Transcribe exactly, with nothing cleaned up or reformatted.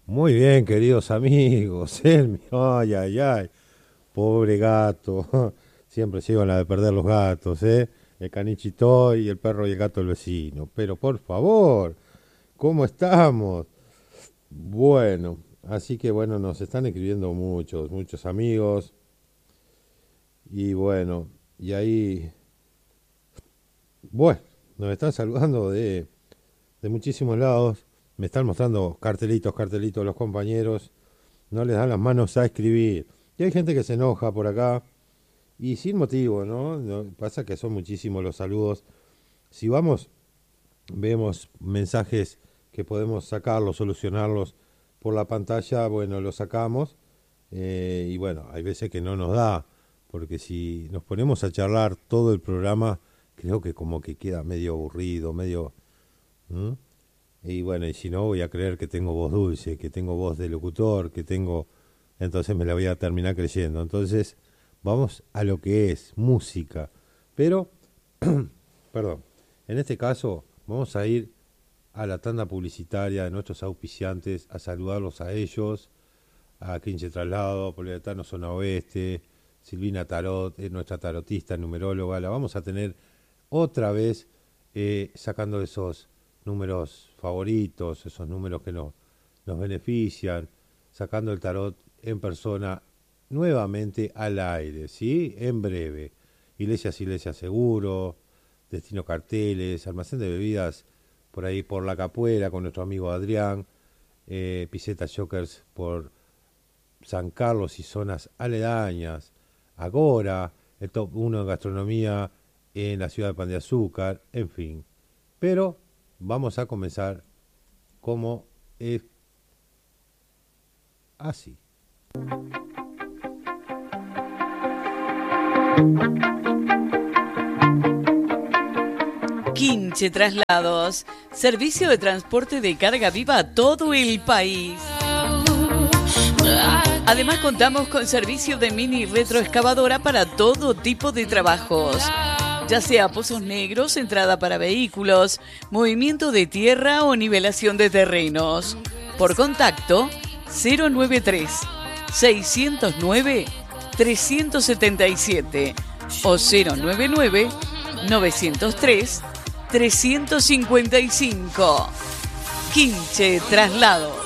Muy bien, queridos amigos. Elmi, ay, ay, ay. Pobre gato. Siempre se iban a de perder los gatos, ¿eh? El canichito y el perro y el gato del vecino. Pero por favor, ¿cómo estamos? Bueno, así que bueno, nos están escribiendo muchos, muchos amigos. Y bueno, y ahí, bueno, nos están saludando de, de muchísimos lados. Me están mostrando cartelitos, cartelitos los compañeros. No les dan las manos a escribir. Y hay gente que se enoja por acá. Y sin motivo, ¿no? No- Pasa que son muchísimos los saludos. Si vamos, vemos mensajes que podemos sacarlos, solucionarlos por la pantalla, bueno, los sacamos. Eh, y bueno, hay veces que no nos da, porque si nos ponemos a charlar todo el programa, creo que como que queda medio aburrido, medio... ¿Mm? Y bueno, y si no, voy a creer que tengo voz dulce, que tengo voz de locutor, que tengo... Entonces me la voy a terminar creyendo. Entonces, vamos a lo que es música. Pero, perdón, en este caso vamos a ir a la tanda publicitaria de nuestros auspiciantes, a saludarlos a ellos, a Quinche Traslado, Poliuretano Zona Oeste, Silvina Tarot, es nuestra tarotista, numeróloga. La vamos a tener otra vez eh, sacando esos números favoritos, esos números que no, nos benefician, sacando el tarot en persona nuevamente al aire, ¿sí? En breve. Iglesias, Iglesias Seguro, Destino Carteles, Almacén de Bebidas por ahí por La Capuera con nuestro amigo Adrián, eh, Piseta Jokers por San Carlos y zonas aledañas, Agora, el top uno en gastronomía en la ciudad de Pan de Azúcar, en fin. Pero vamos a comenzar como es así. Quinche Traslados, servicio de transporte de carga viva a todo el país. Además contamos con servicio de mini retroexcavadora para todo tipo de trabajos, ya sea pozos negros, entrada para vehículos, movimiento de tierra o nivelación de terrenos. Por contacto cero noventa y tres, seiscientos nueve, trescientos setenta y siete o cero noventa y nueve, novecientos tres, trescientos cincuenta y cinco. Quinche Traslados.